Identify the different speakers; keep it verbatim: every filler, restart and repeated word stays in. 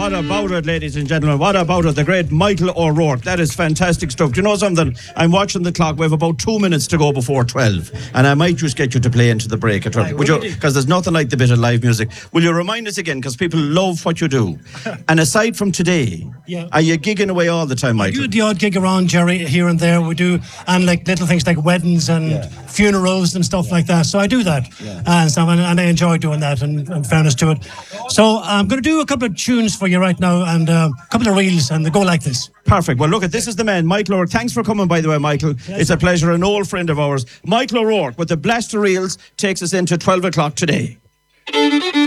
Speaker 1: what about it, ladies and gentlemen? What about it? The great Michael O'Rourke. That is fantastic stuff. Do you know something? I'm watching the clock. We have about two minutes to go before twelve. And I might just get you to play into the break at twelve. Would you? Because there's nothing like the bit of live music. Will you remind us again? Because people love what you do. And aside from today,
Speaker 2: yeah.
Speaker 1: are you gigging away all the time, Michael?
Speaker 2: We do the odd gig around, Jerry, here and there. We do, and like little things like weddings and yeah. funerals and stuff yeah. like that. So I do that. Yeah. And, so, and, and I enjoy doing that, and, and fairness to it. So I'm going to do a couple of tunes for you right now, and uh, a couple of reels, and they go like this.
Speaker 1: Perfect. Well, look, at this is the man, Michael O'Rourke. Thanks for coming, by the way, Michael. Yes. It's a pleasure, an old friend of ours. Michael O'Rourke with the Blaster Reels takes us into twelve o'clock today.